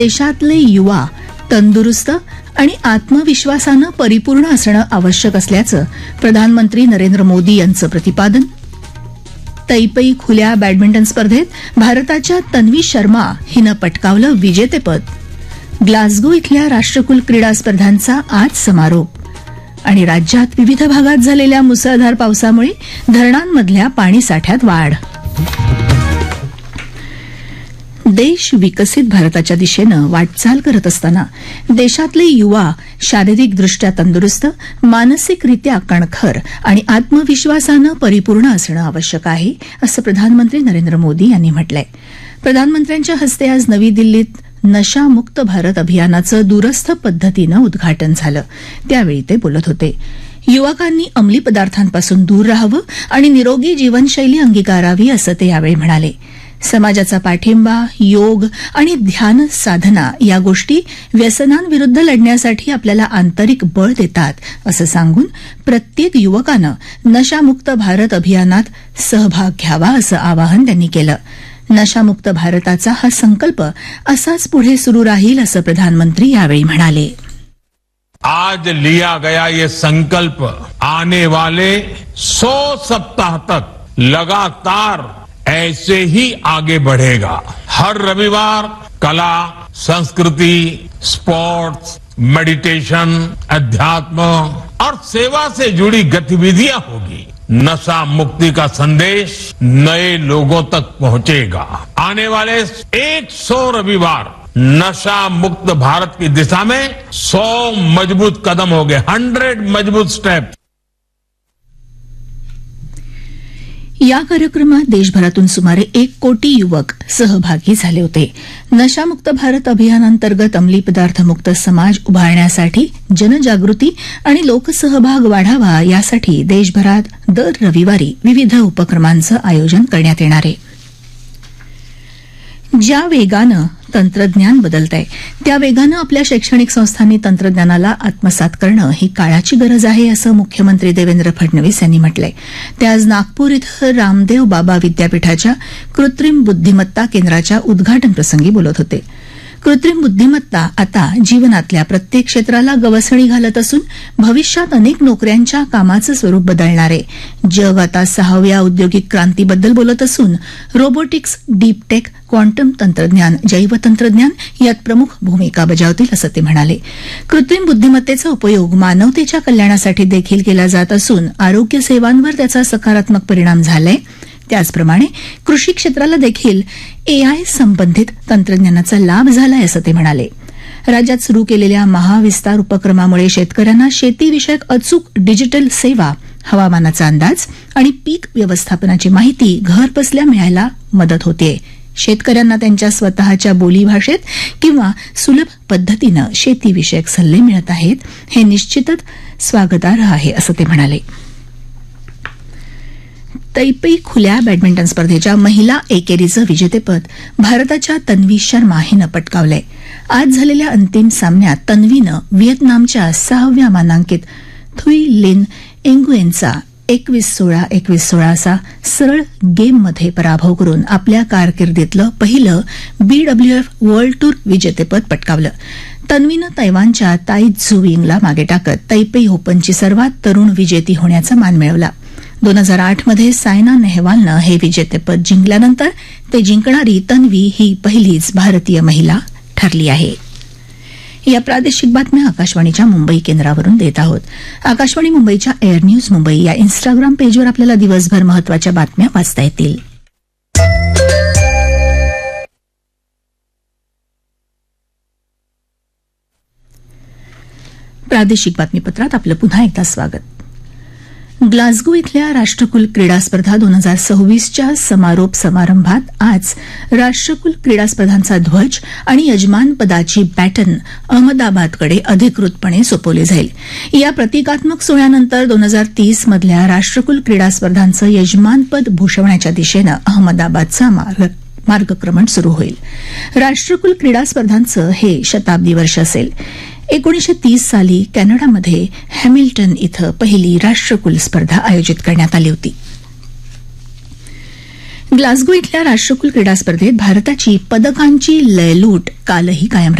देशातले युवा तंदुरुस्त आणि आत्मविश्वासानं परिपूर्ण असणं आवश्यक असल्याचं प्रधानमंत्री नरेंद्र मोदी यांचं प्रतिपादन. तैपई खुल्या बॅडमिंटन स्पर्धेत भारताच्या तन्वी शर्मा हिनं पटकावलं विजेतेपद. ग्लासगो इथल्या राष्ट्रकुल क्रीडा स्पर्धांचा आज समारोप. आणि राज्यात विविध भागात झालेल्या मुसळधार पावसामुळे धरणांमधल्या पाणीसाठ्यात वाढ. देश विकसित भारताच्या दिशेनं वाटचाल करत असताना देशातले युवा शारीरिकदृष्ट्या तंदुरुस्त, मानसिकरित्या कणखर आणि आत्मविश्वासानं परिपूर्ण असणं आवश्यक आहे, असं प्रधानमंत्री नरेंद्र मोदी यांनी म्हटलंय. प्रधानमंत्र्यांच्या हस्ते आज नवी दिल्लीत नशामुक्त भारत अभियानाचं दूरस्थ पद्धतीनं उद्घाटन झालं. त्यावेळी ते बोलत होते. युवकांनी अंमली पदार्थांपासून दूर राहावं आणि निरोगी जीवनशैली अंगीकारावी, असं ते यावेळी म्हणाले. समाजाचा पाठिंबा, योग आणि ध्यान साधना या गोष्टी व्यसनांविरुद्ध लढण्यासाठी आपल्याला आंतरिक बळ देतात, असं सांगून प्रत्येक युवकानं नशामुक्त भारत अभियानात सहभाग घ्यावा, असं आवाहन त्यांनी केलं. नशामुक्त भारताचा हा संकल्प असाच पुढे सुरू राहील, असं प्रधानमंत्री यावेळी म्हणाले. आज लिया गया ये संकल्प आने वाले 100 सप्ताह तक लगातार ऐसे ही आगे बढ़ेगा. हर रविवार कला, संस्कृति, स्पोर्ट्स, मेडिटेशन, अध्यात्म और सेवा से जुड़ी गतिविधियां होगी. नशा मुक्ति का संदेश नए लोगों तक पहुंचेगा. आने वाले 100 रविवार नशा मुक्त भारत की दिशा में 100 मजबूत कदम हो गए, 100 मजबूत स्टेप. या कार्यक्रमात देशभरातून सुमारे 1 कोटी युवक सहभागी झाले होते. नशामुक्त भारत अभियानांतर्गत अंमली पदार्थमुक्त समाज उभारण्यासाठी जनजागृती आणि लोकसहभाग वाढावा, यासाठी देशभरात दर रविवारी विविध उपक्रमांचं आयोजन करण्यात येणार आहे. ज्या वेगानं तंत्रज्ञान बदलतंय त्या वेगानं आपल्या शैक्षणिक संस्थांनी तंत्रज्ञानाला आत्मसात करणं ही काळाची गरज आहे, असं मुख्यमंत्री देवेंद्र फडणवीस यांनी म्हटलंय. ते आज नागपूर इथं रामदेव बाबा विद्यापीठाच्या कृत्रिम बुद्धिमत्ता केंद्राच्या उद्घाटन प्रसंगी बोलत होते. कृत्रिम बुद्धिमत्ता आता जीवनातल्या प्रत्येक क्षेत्राला गवसणी घालत असून भविष्यात अनेक नोकऱ्यांच्या कामाचं स्वरूप बदलणार आहे. जग आता 6व्या औद्योगिक क्रांतीबद्दल बोलत असून रोबोटिक्स, डीप टेक, क्वांटम तंत्रज्ञान, जैवतंत्रज्ञान यात प्रमुख भूमिका बजावतील, असं ते म्हणाले. कृत्रिम बुद्धिमत्तेचा उपयोग मानवतेच्या कल्याणासाठी देखील केला जात असून आरोग्य सेवांवर त्याचा सकारात्मक परिणाम झालाय. त्याचप्रमाणे कृषी क्षेत्राला देखील एआय संबंधित तंत्रज्ञानाचा लाभ झालाय, असं ते म्हणाले. राज्यात सुरू केलेल्या महाविस्तार उपक्रमामुळे शेतकऱ्यांना शेतीविषयक अचूक डिजिटल सेवा, हवामानाचा अंदाज आणि पीक व्यवस्थापनाची माहिती घरबसल्या मिळायला मदत होतेय. शेतकऱ्यांना त्यांच्या स्वतःच्या बोलीभाषेत किंवा सुलभ पद्धतीनं शेतीविषयक सल्ले मिळत आहेत. हे निश्चितच स्वागतार्ह आहे, असं ते म्हणाले. तैपई खुल्या बॅडमिंटन स्पर्धेच्या महिला एकेरीचं विजेतेपद भारताच्या तन्वी शर्मा हिनं पटकावलंय. आज झालेल्या अंतिम सामन्यात तन्वीनं व्हिएतनामच्या 6व्या मानांकित थुई लिन एंगुएनचा 21-16, 21-16 असा सरळ गेममध्ये पराभव करून आपल्या कारकिर्दीतलं पहिलं BWF वर्ल्ड टूर विजेतेपद पटकावलं. तन्वीनं तैवानच्या ताई झू यिंगला मागे टाकत तैपई ओपनची सर्वात तरुण विजेती होण्याचा मान मिळवला. 2008 मध्ये सायना नेहवालनं हे विजेतेपद जिंकल्यानंतर ते जिंकणारी तन्वी ही पहिलीच भारतीय महिला ठरली आहे. या प्रादेशिक बातम्या आकाशवाणीच्या मुंबई केंद्रावरून देत आहोत. आकाशवाणी मुंबईच्या एअर न्यूज मुंबई या इन्स्टाग्राम पेजवर आपल्याला दिवसभर महत्वाच्या बातम्या वाचता येतील. प्रादेशिक बातमीपत्रात आपलं पुन्हा एकदा स्वागत. ग्लासगो इथल्या राष्ट्रकुल क्रीडा स्पर्धा 2026च्या समारोप समारंभात आज राष्ट्रकुल क्रीडा स्पर्धांचा ध्वज आणि यजमानपदाची बॅटन अहमदाबादकडे अधिकृतपणे सोपवली जाईल. या प्रतिकात्मक सोहळ्यानंतर 2030 मधल्या राष्ट्रकुल क्रीडा स्पर्धांचं यजमानपद भूषवण्याच्या दिशेनं अहमदाबादचा मार्गक्रमण सुरू होईल. राष्ट्रकुल क्रीडा स्पर्धांचं हे शताब्दी वर्ष असेल. 1930 साली कॅनडामध्ये हॅमिल्टन इथं पहिली राष्ट्रकुल स्पर्धा आयोजित करण्यात आली होती. ग्लासगो इथल्या राष्ट्रकुल क्रीडा स्पर्धेत भारताची पदकांची लयलूट कालही कायम